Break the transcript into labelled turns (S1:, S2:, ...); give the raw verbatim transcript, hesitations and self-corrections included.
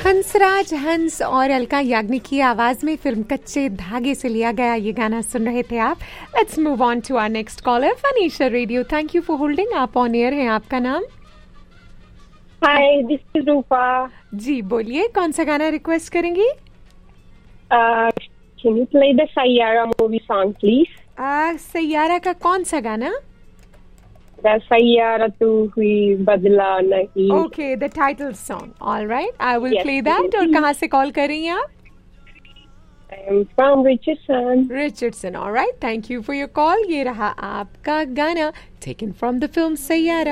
S1: हंसराज हंस और अलका याग्निक की आवाज में फिल्म कच्चे धागे से लिया गया ये गाना सुन रहे थे आप. Let's move on to our next collar. फनीशा radio, thank you for holding. आप ऑन एयर हैं. आपका नाम?
S2: हाय, दिस इज रूपा.
S1: जी बोलिए, कौन सा गाना रिक्वेस्ट करेंगी?
S2: Can you play the Saiyaara movie song please?
S1: Saiyaara का कौन सा गाना?
S2: द सैयारा तू हुई बदला नहीं.
S1: Okay, the title song. Alright, I will
S2: Yes,
S1: play that. और कहाँ से कॉल कर रही हैं आप?
S2: I am from Richardson.
S1: Richardson. Alright, thank you for your call. ये रहा आपका गाना taken from the film Saiyaara.